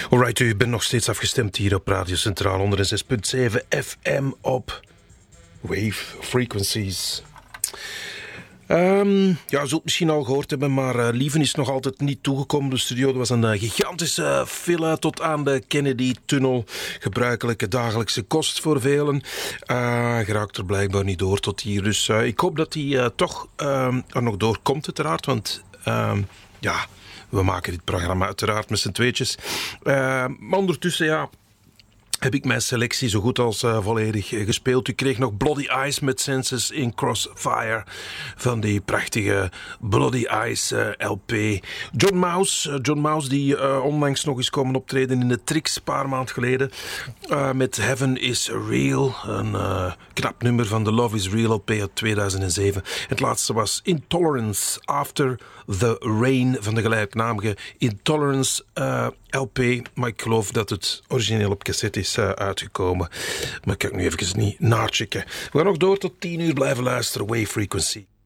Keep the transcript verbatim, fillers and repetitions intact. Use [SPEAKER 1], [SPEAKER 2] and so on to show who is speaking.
[SPEAKER 1] Alright, u bent nog steeds afgestemd hier op Radio Centraal honderd zes komma zeven F M op Wave Frequencies. Um, ja, je zult misschien al gehoord hebben, maar uh, Lieven is nog altijd niet toegekomen. De studio, er was een uh, gigantische uh, file tot aan de Kennedy-tunnel. Gebruikelijke dagelijkse kost voor velen. Uh, geraakt er blijkbaar niet door tot hier. Dus uh, ik hoop dat hij uh, toch uh, er nog doorkomt, uiteraard. Want uh, ja, we maken dit programma uiteraard met z'n tweetjes. Uh, maar ondertussen, ja, heb ik mijn selectie zo goed als uh, volledig uh, gespeeld. U kreeg nog Bloody Eyes met Senses in Crossfire van die prachtige Bloody Eyes uh, L P. John Mouse, uh, John Mouse die uh, onlangs nog eens komen optreden in de Trix een paar maand geleden uh, met Heaven is Real, een uh, knap nummer van The Love is Real L P uit tweeduizend zeven. Het laatste was Intolerance After the Rain van de gelijknamige Intolerance uh, L P, maar ik geloof dat het origineel op cassette is uh, uitgekomen. Maar ik kan nu even niet nachecken. We gaan nog door tot tien uur blijven luisteren. Wave Frequency.